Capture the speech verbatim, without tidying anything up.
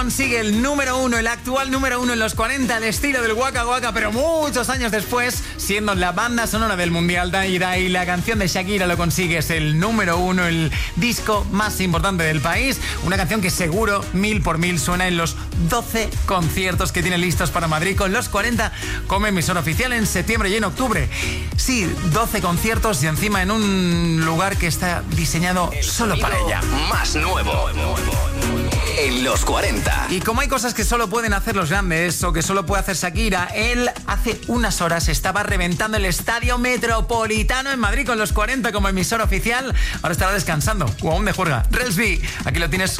Sigue el número uno, el actual número uno en los cuarenta, el estilo del Waka Waka, pero muchos años después, siendo la banda sonora del Mundial. Dai Dai, la canción de Shakira lo consigue, es el número uno, el disco más importante del país. Una canción que seguro, mil por mil, suena en los doce conciertos que tiene listos para Madrid con los cuarenta como emisora oficial en septiembre y en octubre. Sí, doce conciertos y encima en un lugar que está diseñado el solo para ella. Más nuevo en los cuarenta. Y como hay cosas que solo pueden hacer los grandes o que solo puede hacer Shakira, él hace unas horas estaba reventando el Estadio Metropolitano en Madrid con los cuarenta como emisora oficial. Ahora estará descansando o aún de juerga. Relsby, aquí lo tienes